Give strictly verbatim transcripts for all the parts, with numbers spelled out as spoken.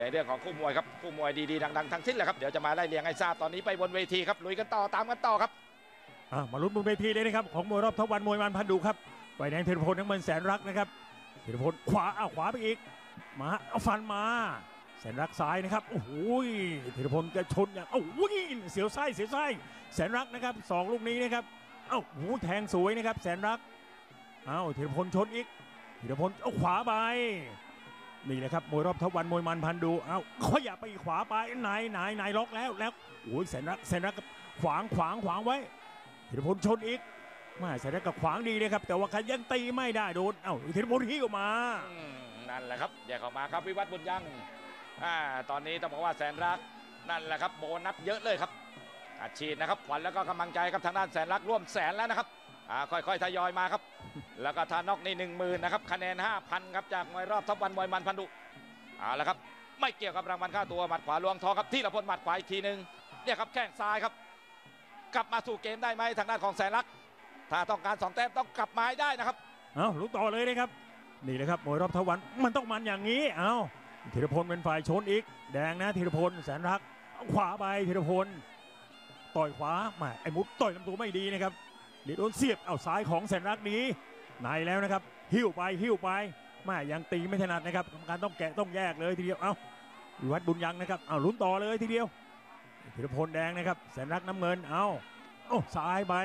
ในเรื่องของคู่มวยครับคู่มวยดีๆดังๆทั้งสิ้นแหละครับเดี๋ยวจะมาไล่เรียงให้ทราบตอนนี้ไปบนเวทีครับลุยกันต่อตามกันต่อครับมาลุ้นบนเวทีเลยนะครับของมวยรอบท็อปวันมวยมันพันดูครับไฟแดงธีรพลนักมวยแสนรักนะครับธีรพลขวาเอาขวาไปอีกมาเอาฟันมาแสนรักซ้ายนะครับโอ้โหธีรพลจะชนอย่างโอ้โหเสียวไส้เสียวไส้แสนรักนะครับสองลูกนี้นะครับเอ้าโอ้โหแทงสวยนะครับแสนรักเอ้าธีรพลชนอีกธีรพลเอาขวาไปนี่แหละครับมวยรอบท็อปวันมวยมันพันดูเอ้าขยับไปขวาไปไหนไหนไหนล็อกแล้วแล้วโอ้ยแสนรักแสนรักขวางขวางขวางไว้ธีรพลชนอีกมาแสนรักกับขวางดีเลยครับแต่ว่าคันยังตีไม่ได้โดนเอ้าธีรพลหิ้วมานั่นแหละครับแยกออกมาครับวิวัฒน์บุญยังอ่าตอนนี้ต้องบอกว่าแสนรักนั่นแหละครับโบนัสเยอะเลยครับอัดฉีดนะครับขวัญแล้วก็กำลังใจครับทางด้านแสนรักร่วมแสนแล้วนะครับอ่าค่อยๆทยอยมาครับแล้วก็ทานอกนี่หนึ่งหมื่นนะครับคะแนนห้าพันครับจากมวยรอบท็อปวันมวยมันพันดุเอาละครับไม่เกี่ยวกับรางวัลค่าตัวหมัดขวาลวงทองครับที่ละพลหมัดขวาอีกทีหนึ่งเนี่ยครับแข้งซ้ายครับกลับมาสู่เกมได้ไหมทางด้านของแสนรักถ้าต้องการสองแต้มต้องกลับมาให้ได้นะครับเอาลุ้นต่อเลยนะครับนี่เลยครับมวยรอบท็อปวันมันต้องมันอย่างนี้เอาธีรพลเป็นฝ่ายชนอีกแดงนะธีรพลแสนรักเอาขวาไปธีรพลต่อยขวามาไอ้มุดต่อยลำตัวไม่ดีนะครับเดี๋ยวโดนเสียบเอาซ้ายของแสนรักนี้ในแล้วนะครับหิ้วไปหิ้วไปมายังตีไม่ถนัดนะครับกรรมการต้องแกะต้องแยกเลยทีเดียวเอาวิวัฒน์บุญยังนะครับเอาลุ้นต่อเลยทีเดียวธีรพลแดงนะครับแสนรักน้ำเงินเอาโอ้ซ้ายไป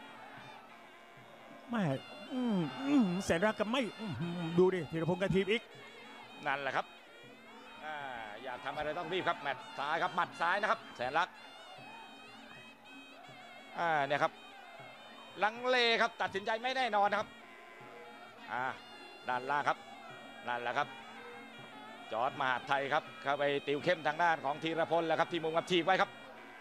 ไม่แสนรักกับไม่ดูดิธีรพลกระทีบอีกนั่นแหละครับอยากทำอะไรต้องรีบครับแมตช์ซ้ายครับหมัดซ้ายนะครับแสนรักอ่าเนี่ยครับลังเลครับตัดสินใจไม่แน่นอนนะครับอ่าด้านล่างครับนั่นแหละครับจอร์จมหาไทยครับเข้าไปติวเข้มทางด้านของธีรพลแล้วครับที่มุมกับทีไว้ครับ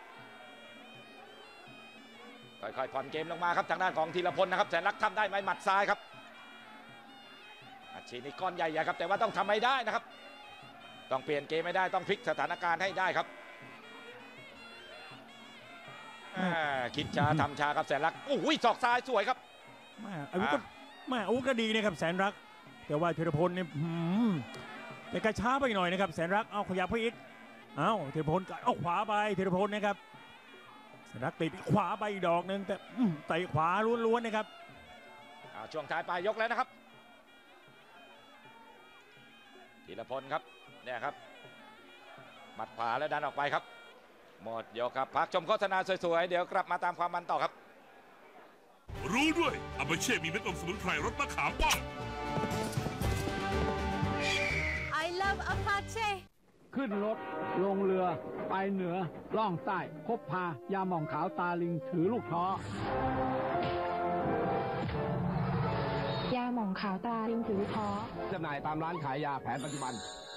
ค่อยๆผ่อนเกมลงมาครับทางด้านของธีรพลนะครับแสนรักทำได้ไหมหมัดซ้ายครับอาชีพนี้ก้อนใหญ่ๆครับแต่ว่าต้องทำให้ได้นะครับต้องเปลี่ยนเกมไม่ได้ต้องพลิกสถานการณ์ให้ได้ครับคิดช้าทำช้าครับแสนรักโอ้ยศอกซ้ายสวยครับมาอาวุธก็มาอาวุธก็ดีนะครับแสนรักแต่ว่าธีรพลเนี่ยแต่กระช้าไปหน่อยนะครับแสนรักเอาขยับไปอีกเอาธีรพลเอาขวาไปธีรพลนะครับแสนรักติดขวาไปดอกหนึ่งแต่เตะขวาล้วนๆนะครับช่วงท้ายปลายยกแล้วนะครับธีรพลครับเนี่ยครับหมัดขวาแล้วดันออกไปครับหมดยกครับพักชมโฆษณาสวยๆเดี๋ยวกลับมาตามความมันต่อครับรู้ด้วยอาบาเช่มีเม็ดอมสมุนไพรรสมะขามป้อม I love Apache ขึ้นรถลงเรือไปเหนือล่องใต้พบพายาหม่องขาวตาลิงถือลูกท้อยาหม่องขาวตาลิงถือท้อจำหน่ายตามร้านขายยาแผนปัจจุบัน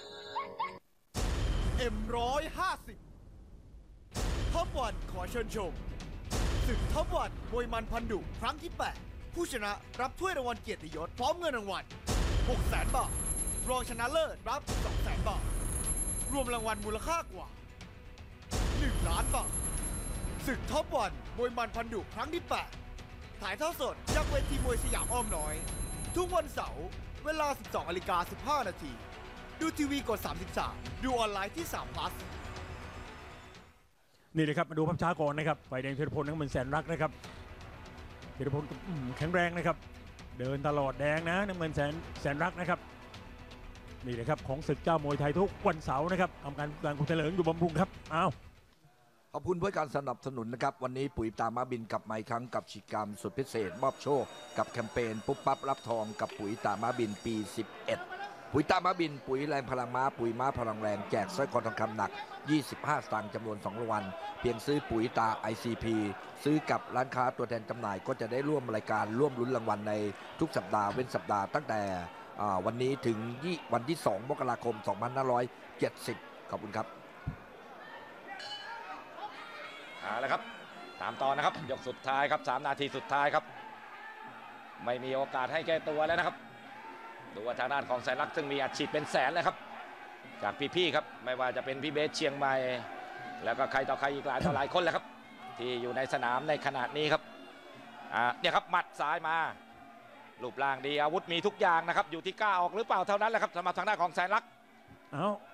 เอ็ม ร้อยห้าสิบ ท็อปวันขอเชิญชมศึกท็อปวันมวยมันพันดุครั้งที่แปดผู้ชนะรับถ้วยรางวัลเกียรติยศพร้อมเงินรางวัล หกแสน บาทรองชนะเลิศรับ สองแสน บาทรวมรางวัลมูลค่ากว่า หนึ่ง ล้านบาทศึกท็อปวันมวยมันพันดุครั้งที่แปดถ่ายทอดสดจากเวทีมวยสยามอ้อมน้อยทุกวันเสาร์เวลา สิบสองนาฬิกาสิบห้านาทีดูทีวีกดสามสิบสามดูออนไลน์ที่สาม plus นี่เลยครับมาดูภาพช้าก่อนนะครับไฟแดงธีรพลนักมวยแสนรักนะครับธีรพลแข็งแรงนะครับเดินตลอดแดงนะนักมวยแสนแสนรักนะครับนี่เลยครับของศึกเจ้ามวยไทยทุกวันเสาร์นะครับทำการการคุณเถลิงอยู่บำรุงครับอ้าวขอบคุณเพื่อการสนับสนุนนะครับวันนี้ปุ๋ยตามาบินกลับมาอีกครั้งกับกิจกรรมสุดพิเศษมอบโชคกับแคมเปญปุ๊บปั๊บรับทองกับปุ๋ยตามาบินปีสิบเอ็ดปุ๋ยตามาบินปุ๋ยแรงพลังม้าปุ๋ยม้าพลังแรงแจกสร้อยคอทองคำหนักยี่สิบห้าสตางค์จำนวนสองรางวัลเพียงซื้อปุ๋ยตา ไอ ซี พี ซื้อกับร้านค้าตัวแทนจำหน่ายก็จะได้ร่วมรายการร่วมลุ้นรางวัลในทุกสัปดาห์เว้นสัปดาห์ตั้งแต่วันนี้ถึงวันที่สองมกราคมสองพันห้าร้อยเจ็ดสิบขอบคุณครับเอาละครับตามต่อนะครับยกสุดท้ายครับสามนาทีสุดท้ายครับไม่มีโอกาสให้แก้ตัวแล้วนะครับดูว่าทางด้านของแสนรักซึ่งมีอัดฉีดเป็นแสนเลยครับจากพี่ๆครับไม่ว่าจะเป็นพี่เบสเชียงใหม่แล้วก็ใครต่อใครอีกหลายต่อหลายคนแหละครับที่อยู่ในสนามในขณะนี้ครับอ่าเนี่ยครับหมัดซ้ายมารูปร่างดีอาวุธมีทุกอย่างนะครับอยู่ที่กล้าออกหรือเปล่าเท่านั้นแหละครับสำหรับทางด้านของแสนรักเอา